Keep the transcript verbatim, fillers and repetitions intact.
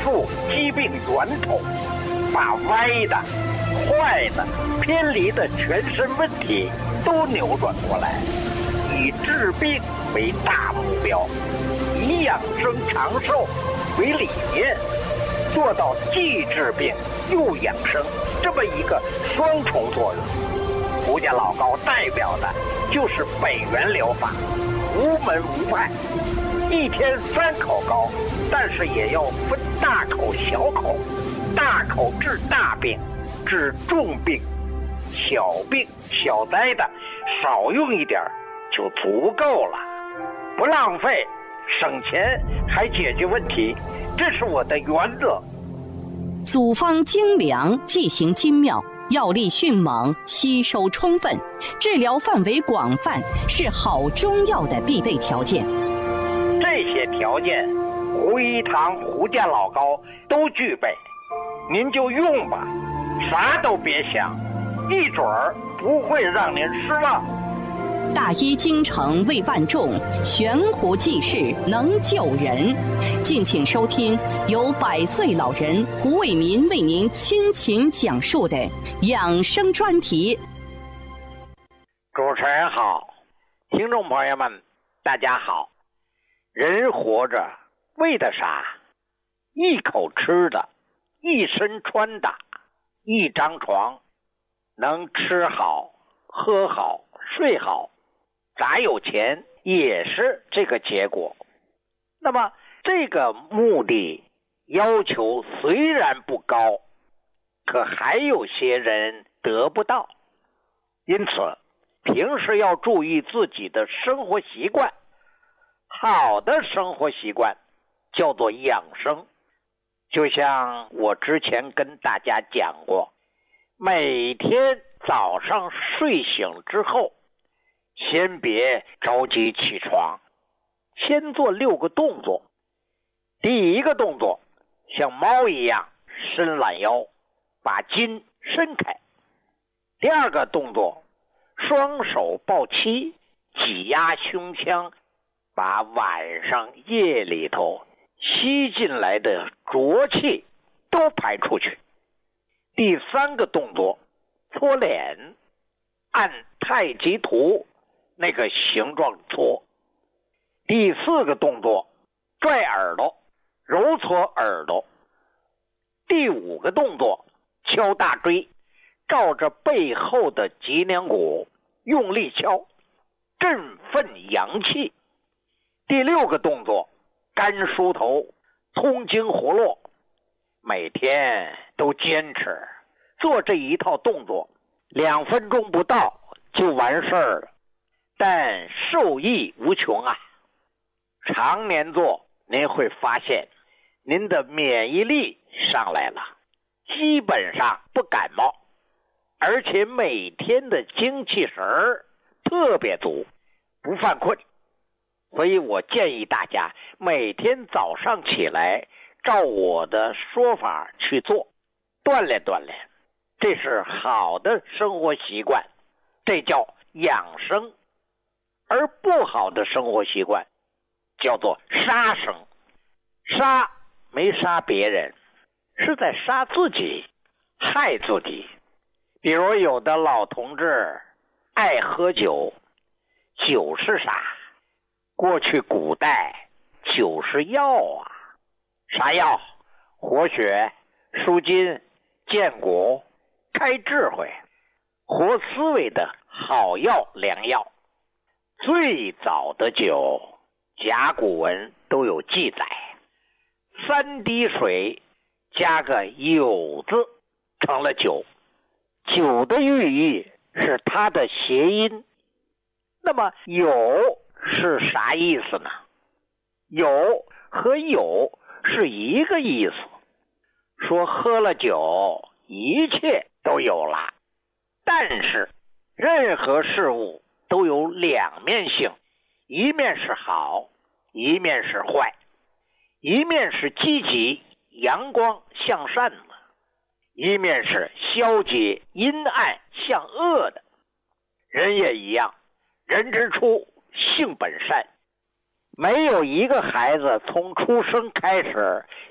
述疾病源头，把歪的、坏的、偏离的全身问题都扭转过来，以治病为大目标，以养生长寿为理念，做到既治病又养生这么一个双重作用。胡家老高代表的就是北元疗法，无门无派，一天三口高，但是也要分大口小口，大口治大病，治重病，小病小灾的少用一点就足够了，不浪费，省钱还解决问题，这是我的原则。 组方精良，剂行精妙，药力迅猛，吸收充分，治疗范围广泛，是好中药的必备条件。 这些条件，胡一堂、胡家老高都具备，您就用吧，啥都别想，一准儿不会让您失望。 大医精诚为万众，悬壶济世能救人。敬请收听由百岁老人胡伟民为您倾情讲述的养生专题。 主持人好，听众朋友们大家好。人活着为的啥？一口吃的，一身穿的，一张床，能吃好喝好睡好，咋有钱也是这个结果。那么这个目的要求虽然不高，可还有些人得不到，因此平时要注意自己的生活习惯。好的生活习惯叫做养生，就像我之前跟大家讲过，每天早上睡醒之后，先别着急起床，先做六个动作。第一个动作，像猫一样伸懒腰，把筋伸开。第二个动作，双手抱膝，挤压胸腔，把晚上夜里头吸进来的浊气都排出去。第三个动作，搓脸，按太极图那个形状搓。第四个动作，拽耳朵，揉搓耳朵。第五个动作，敲大椎，照着背后的脊梁骨用力敲，振奋阳气。第六个动作，干梳头，通经活络。每天都坚持做这一套动作，两分钟不到就完事儿了，但受益无穷啊！常年做，您会发现您的免疫力上来了，基本上不感冒，而且每天的精气神儿特别足，不犯困。所以我建议大家每天早上起来照我的说法去做，锻炼锻炼，这是好的生活习惯，这叫养生。而不好的生活习惯叫做杀生。杀没杀别人，是在杀自己，害自己。比如有的老同志爱喝酒，酒是啥？过去古代酒是药啊，啥药？活血、舒筋、健骨、开智慧、活思维的好药良药。最早的酒，甲骨文都有记载，三滴水加个酉字成了酒。酒的寓意是它的谐音。那么酉是啥意思呢？酉和酉是一个意思，说喝了酒一切都有了。但是任何事物都有两面性，一面是好，一面是坏，一面是积极阳光向善的，一面是消极阴暗向恶的。人也一样，人之初性本善，没有一个孩子从出生开始